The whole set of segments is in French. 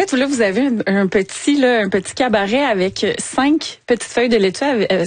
vinaigrette, là, vous avez un petit cabaret avec 4 petites feuilles de laitue.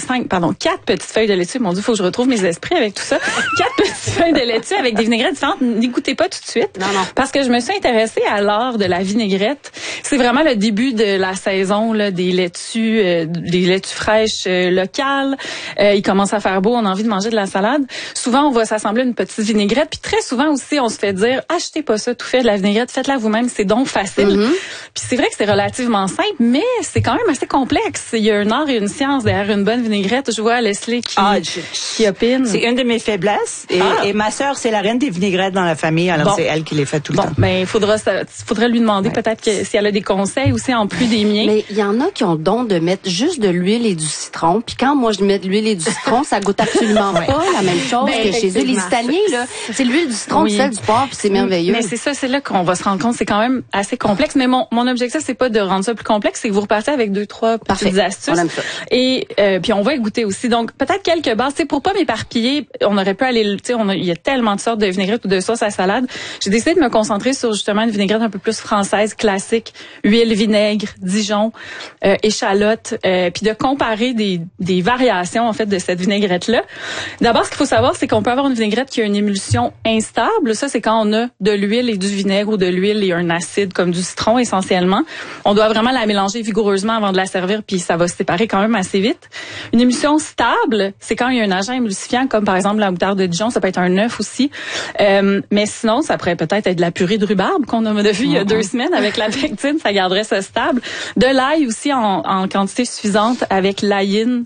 Mon Dieu, faut que je retrouve mes esprits avec tout ça. 4 petites feuilles de laitue avec des vinaigrettes différentes. N'y goûtez pas tout de suite. Non. Parce que je me suis intéressée à l'art de la vinaigrette. C'est vraiment le début de la saison, là, des laitues fraîches locales. Il commence à faire beau, on a envie de manger de la salade. Souvent, on va s'assembler une petite vinaigrette. Puis très souvent aussi, on se fait dire, achetez pas ça tout fait de la vinaigrette, faites-la vous-même, c'est donc facile. Puis c'est vrai que c'est relativement simple, mais c'est quand même assez complexe. Il y a un art et une science derrière une bonne vinaigrette. Je vois Leslie qui opine. C'est une de mes faiblesses. Et ma sœur, c'est la reine des vinaigrettes dans la famille, alors c'est elle qui les fait tout le temps. Ben, il faudrait lui demander peut-être que si elle a des conseils aussi en plus des miens. Mais il y en a qui ont le don de mettre juste de l'huile et du citron. Puis quand moi je mets de l'huile et du citron, ça goûte absolument pas la même chose que chez eux. Les Italiens, là, c'est l'huile du citron, du sel, du poivre, puis c'est merveilleux. Mais c'est là qu'on va se rendre compte, c'est quand même assez complexe. Mais mon objectif, c'est pas de rendre ça plus complexe, c'est que vous repartez avec 2-3 petites astuces. On aime ça. Et puis on va y goûter aussi. Donc peut-être quelques bases. Pour pas m'éparpiller, on aurait pu aller, il y a tellement de sortes de vinaigrettes ou de sauces à salade. J'ai décidé de me concentrer sur justement une vinaigrette un peu plus française, classique, huile, vinaigre, Dijon, échalote, puis de comparer des variations en fait de cette vinaigrette-là. D'abord, ce qu'il faut savoir, c'est qu'on peut avoir une vinaigrette qui a une émulsion instable. Ça, c'est quand on a de l'huile et du vinaigre ou de l'huile et un acide comme du citron essentiellement. On doit vraiment la mélanger vigoureusement avant de la servir, puis ça va se séparer quand même assez vite. Une émulsion stable, c'est quand il y a un agent émulsifiant, comme par exemple la moutarde de Dijon, ça peut être un œuf aussi. Mais sinon, ça pourrait peut-être être de la purée de rhubarbe qu'on a vu il y a 2 semaines avec la pectine, ça garderait ça stable. De l'ail aussi en quantité suffisante avec l'aïcine,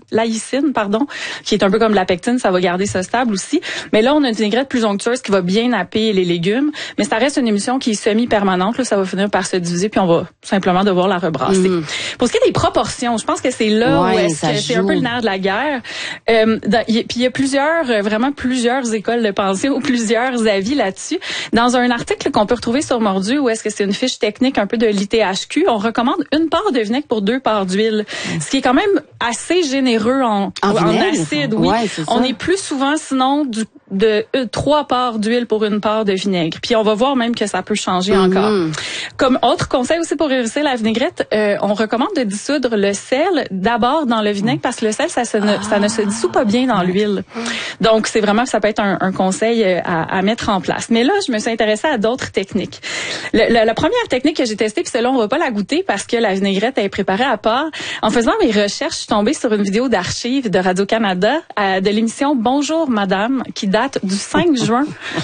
qui est un peu comme la pectine, ça va garder ça stable aussi. Mais là, on a une vinaigrette plus onctueuse qui va bien napper les légumes, mais ça reste une émulsion qui est semi-permanente. Là, ça va finir par se diviser, puis on va simplement devoir la rebrasser. Pour ce qui est des proportions, je pense que c'est là où est-ce que c'est un peu le nerf de la guerre. Puis il y a vraiment plusieurs écoles de pensée ou plusieurs avis là-dessus. Dans un article qu'on peut retrouver sur Mordu, où est-ce que c'est une fiche technique un peu de l'ITHQ, on recommande 1 part de vinaigre pour 2 parts d'huile, ce qui est quand même assez généreux en acide. Oui, ouais, on est plus souvent sinon de 3 parts d'huile pour 1 part de vinaigre. Puis on va voir même que ça peut changer encore. Comme autre conseil aussi pour réussir la vinaigrette, on recommande de dissoudre le sel d'abord dans le vinaigre parce que le sel ça ne se dissout pas bien dans l'huile. Donc c'est vraiment ça peut être un conseil à mettre en place. Mais là, je me suis intéressée à d'autres techniques. La première technique que j'ai testée, puis celle-là on va pas la goûter parce que la vinaigrette est préparée à part. En faisant mes recherches, je suis tombée sur une vidéo d'archives de Radio-Canada de l'émission Bonjour Madame qui date du 5 juin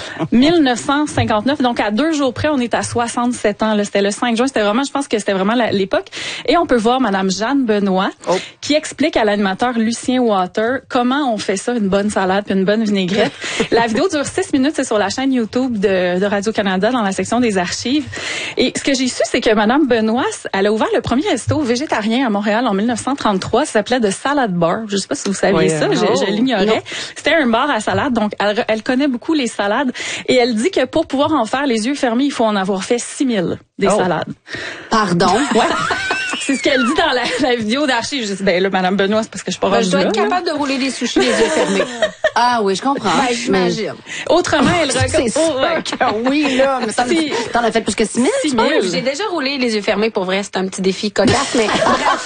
1959. Donc, à 2 jours près, on est à 67 ans. C'était le 5 juin. Je pense que c'était vraiment l'époque. Et on peut voir Madame Jeanne Benoît qui explique à l'animateur Lucien Water comment on fait ça, une bonne salade puis une bonne vinaigrette. La vidéo dure 6 minutes. C'est sur la chaîne YouTube de Radio-Canada dans la section des archives. Et ce que j'ai su, c'est que Madame Benoît, elle a ouvert le premier resto végétarien à Montréal en 1933. Ça s'appelait The Salad Bar. Je sais pas si vous saviez ça. Je l'ignorais. C'était un bar à salade. Donc, elle connaît beaucoup les salades. Et elle dit que pour pouvoir en faire les yeux fermés, il faut en avoir fait 6000 des salades. Pardon? Ouais. C'est ce qu'elle dit dans la vidéo d'archives. Je dis, ben là, Madame Benoît, c'est parce que je suis pas je dois être capable de rouler des sushis les yeux fermés. Ah oui, je comprends. Ben, j'imagine. Autrement, elle recommande... oui, là, mais t'en as fait plus que 6000? 6000. J'ai déjà roulé les yeux fermés. Pour vrai, c'est un petit défi cocasse, mais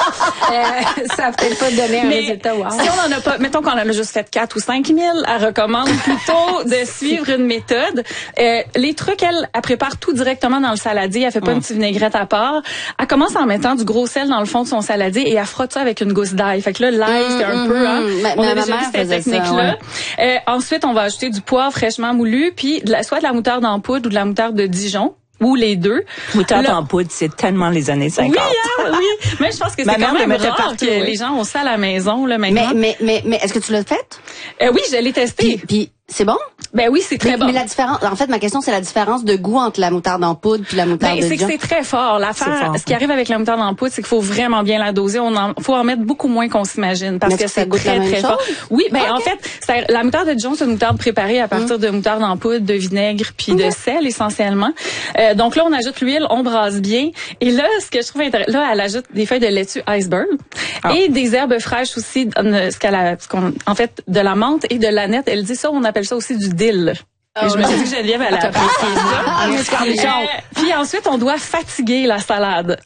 ça a peut-être pas donné un résultat. Wow. Si on en a pas, mettons qu'on en a juste fait 4 ou 5 000, elle recommande plutôt de suivre une méthode. Les trucs, elle prépare tout directement dans le saladier. Elle fait pas une petite vinaigrette à part. Elle commence en mettant du gros sel dans le fond de son saladier et elle frotte ça avec une gousse d'ail. Fait que là, l'ail, c'est un peu... on a déjà vu cette technique-là. Ensuite, on va ajouter du poivre fraîchement moulu, puis soit de la moutarde en poudre ou de la moutarde de Dijon. Ou les deux. Moutarde en poudre, c'est tellement les années 50. Oui. Mais je pense que c'est quand même rare que les gens ont ça à la maison, là, maintenant. Mais est-ce que tu l'as fait? Oui, je l'ai testé. Puis c'est bon? Ben oui, c'est très bon. Mais la différence, en fait, ma question, c'est la différence de goût entre la moutarde en poudre puis la moutarde de Dijon. C'est que c'est très fort. L'affaire, ce qui arrive avec la moutarde en poudre, c'est qu'il faut vraiment bien la doser. Faut en mettre beaucoup moins qu'on s'imagine parce que c'est très fort. Oui, en fait, la moutarde de Dijon, c'est une moutarde préparée à partir de moutarde en poudre, de vinaigre puis de sel essentiellement. Donc là, on ajoute l'huile, on brasse bien. Et là, ce que je trouve intéressant, là, elle ajoute des feuilles de laitue iceberg et des herbes fraîches aussi. En fait, de la menthe et de l'aneth. Elle dit ça, on appelle ça aussi du dill. Et je me suis dit que Geneviève, elle a apprécié ça. Puis ensuite, on doit fatiguer la salade.